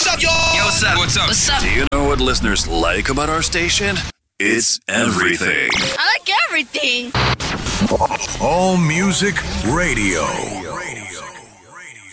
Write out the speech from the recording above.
up, y'all? Yo, what's up? What's up? What's up? Do you know what listeners like about our station? It's everything. I like everything. All Music Radio.